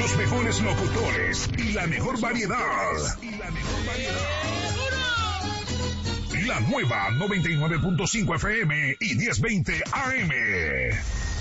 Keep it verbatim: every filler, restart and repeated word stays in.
Los mejores locutores y la mejor variedad. Y la mejor variedad. La nueva noventa y nueve punto cinco F M y diez veinte A M.